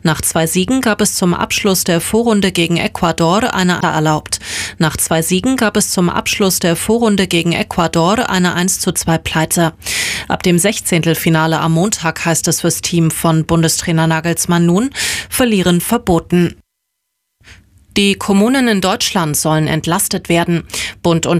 Nach 2 Siegen gab es zum Abschluss der Vorrunde gegen Ecuador eine erlaubt. Nach 2 Siegen gab es zum Abschluss der Vorrunde gegen Ecuador eine 1:2 Pleite. Ab dem 16. Finale am Montag heißt es fürs Team von Bundestrainer Nagelsmann nun: Verlieren verboten. Die Kommunen in Deutschland sollen entlastet werden. Bund und